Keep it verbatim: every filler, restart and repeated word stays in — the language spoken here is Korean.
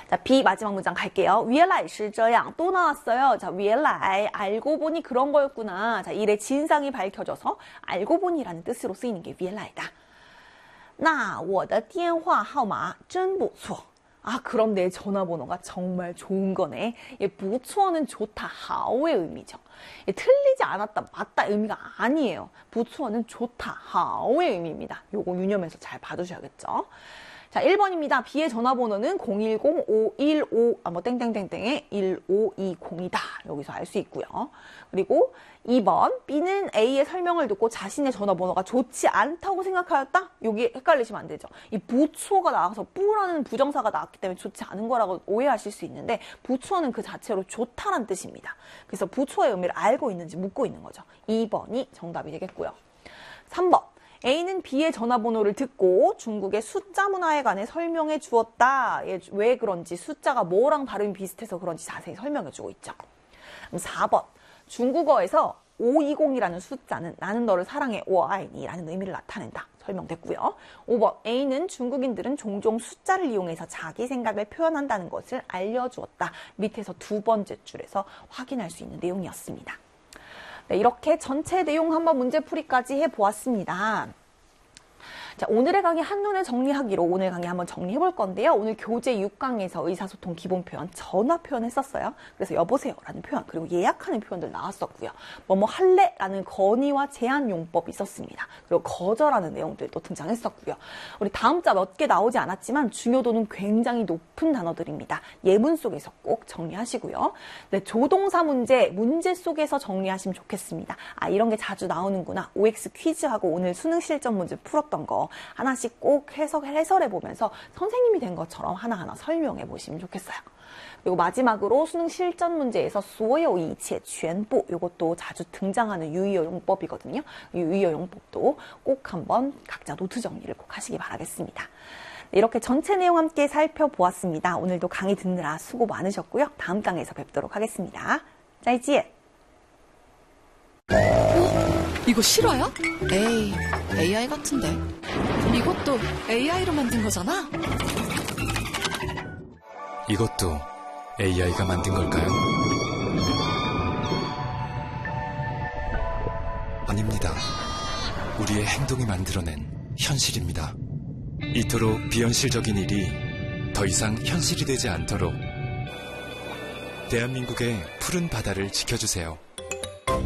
자, B 마지막 문장 갈게요. 原来是这样 또 나왔어요. 자, 原来 알고 보니 그런 거였구나. 자, 일의 진상이 밝혀져서 알고 보니라는 뜻으로 쓰이는 게 原来다. 那我的电话号码真不错. 아, 그럼 내 전화번호가 정말 좋은 거네. 예, 不错는 좋다, 好의 의미죠. 예, 틀리지 않았다, 맞다 의미가 아니에요. 不错는 좋다, 好의 의미입니다. 요거 유념해서 잘 봐두셔야겠죠. 자, 일 번입니다. B의 전화번호는 공일공 오일오, 아, 뭐, 땡땡땡땡의 일오이공이다. 여기서 알 수 있고요. 그리고 이 번, B는 A의 설명을 듣고 자신의 전화번호가 좋지 않다고 생각하였다? 여기 헷갈리시면 안 되죠. 이 부초가 나와서 뿌라는 부정사가 나왔기 때문에 좋지 않은 거라고 오해하실 수 있는데, 부초는 그 자체로 좋다란 뜻입니다. 그래서 부초의 의미를 알고 있는지 묻고 있는 거죠. 이 번이 정답이 되겠고요. 삼 번. A는 B의 전화번호를 듣고 중국의 숫자 문화에 관해 설명해 주었다. 왜 그런지 숫자가 뭐랑 발음이 비슷해서 그런지 자세히 설명해 주고 있죠. 그럼 사 번. 중국어에서 오이공이라는 숫자는 나는 너를 사랑해, 我爱你 라는 의미를 나타낸다. 설명됐고요. 오 번. A는 중국인들은 종종 숫자를 이용해서 자기 생각을 표현한다는 것을 알려주었다. 밑에서 두 번째 줄에서 확인할 수 있는 내용이었습니다. 네, 이렇게 전체 내용 한번 문제풀이까지 해보았습니다. 자, 오늘의 강의 한눈에 정리하기로 오늘 강의 한번 정리해 볼 건데요. 오늘 교재 육 강에서 의사소통 기본 표현, 전화 표현 했었어요. 그래서 여보세요 라는 표현, 그리고 예약하는 표현들 나왔었고요. 뭐뭐 할래 라는 건의와 제안 용법이 있었습니다. 그리고 거절하는 내용들도 등장했었고요. 우리 다음자 몇 개 나오지 않았지만 중요도는 굉장히 높은 단어들입니다. 예문 속에서 꼭 정리하시고요. 네, 조동사 문제, 문제 속에서 정리하시면 좋겠습니다. 아, 이런 게 자주 나오는구나. 오엑스 퀴즈하고 오늘 수능 실전 문제 풀었던 거 하나씩 꼭 해석, 해설해 보면서 선생님이 된 것처럼 하나하나 설명해 보시면 좋겠어요. 그리고 마지막으로 수능 실전 문제에서 所有一切全部, 이것도 자주 등장하는 유의어 용법이거든요. 이 유의어 용법도 꼭 한번 각자 노트 정리를 꼭 하시기 바라겠습니다. 이렇게 전체 내용 함께 살펴보았습니다. 오늘도 강의 듣느라 수고 많으셨고요. 다음 강의에서 뵙도록 하겠습니다. 再见. 이거 실화야? 에이, 에이아이 같은데. 이것도 에이아이로 만든 거잖아? 이것도 에이아이가 만든 걸까요? 아닙니다. 우리의 행동이 만들어낸 현실입니다. 이토록 비현실적인 일이 더 이상 현실이 되지 않도록 대한민국의 푸른 바다를 지켜주세요.